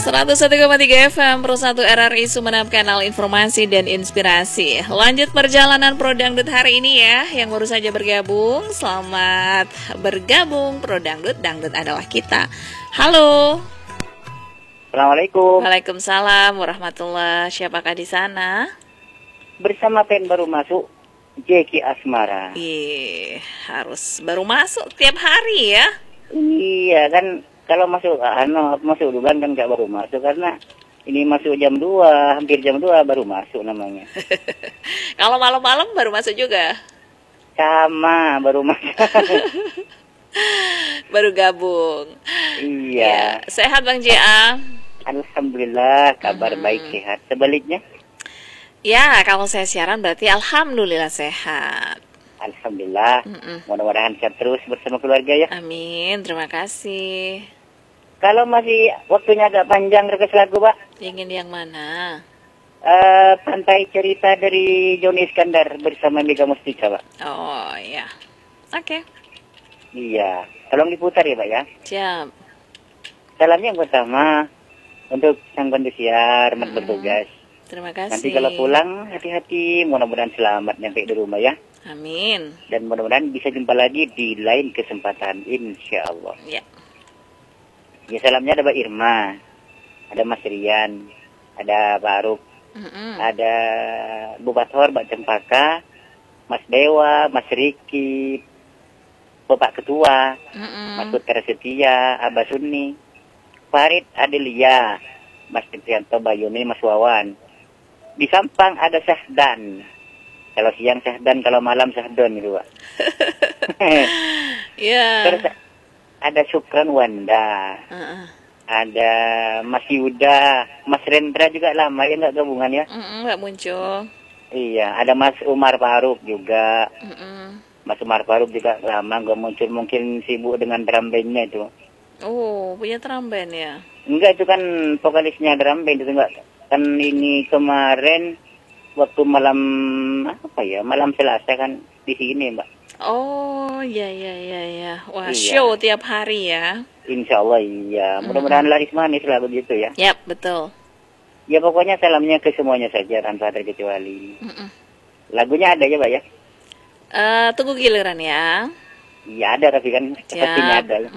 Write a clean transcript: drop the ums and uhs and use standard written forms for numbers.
101,3 FM Pro 1 RRI Sumeneb, kanal informasi dan inspirasi. Lanjut perjalanan Pro Dangdut hari ini ya. Yang baru saja bergabung, selamat bergabung. Pro Dangdut, Dangdut adalah kita. Halo. Assalamualaikum. Waalaikumsalam warahmatullahi. Siapakah di sana? Bersama pen baru masuk, Jeki Asmara. Harus baru masuk tiap hari ya. Iya kan, kalau masuk duluan kan nggak baru masuk, karena ini masuk jam 2, hampir jam 2 baru masuk namanya. Kalau malam-malam baru masuk juga? Sama, baru masuk. Baru gabung. Iya. Ya, sehat Bang JA? Alhamdulillah, kabar baik, sehat. Sebaliknya? Ya, kalau saya siaran berarti alhamdulillah sehat. Alhamdulillah. Mudah-mudahan sehat terus bersama keluarga ya. Amin, terima kasih. Kalau masih waktunya agak panjang request lagu, Pak. Ingin yang mana? Pantai Cerita dari Joni Iskandar bersama Mega Mustika, Pak. Oh iya. Oke. Iya, tolong diputar ya, Pak ya. Siap. Salamnya yang pertama untuk sang pendusiar, bertugas. Terima kasih. Nanti kalau pulang hati-hati, mudah-mudahan selamat nyampe di rumah ya. Amin. Dan mudah-mudahan bisa jumpa lagi di lain kesempatan, insya Allah. Ya. Ya, salamnya ada Mbak Irma, ada Mas Rian, ada Pak Aruf, ada Bu Bathor, Mbak Cempaka, Mas Dewa, Mas Riki, Bapak Ketua, Mas Putra Setia, Abah Sunni, Farid Adelia, Mas Trianto Bayuni, Mas Wawan. Di Sampang ada Syahdan. Kalau siang Syahdan, kalau malam Syahdan gitu, Pak. Iya. Terus ada Syukran Wanda. Ada Mas Yuda, Mas Rendra juga lama ya nggak gabungan ya? Nggak muncul. Iya, ada Mas Umar Faruk juga. Mas Umar Faruk juga lama nggak muncul, mungkin sibuk dengan drum bandnya itu. Oh, punya drum band ya? Enggak, itu kan vokalisnya drum band itu enggak. Kan ini kemarin waktu malam malam Selasa kan di sini, Mbak. Oh, iya. Wah, Iya. show tiap hari ya? Insya Allah iya. Mudah-mudahan laris manis lah begitu ya. Yap, betul. Ya pokoknya salamnya ke semuanya saja tanpa terkecuali. Lagunya ada ya, Mbak ya? Tunggu giliran ya. Iya ada, tapi kan pastinya ada.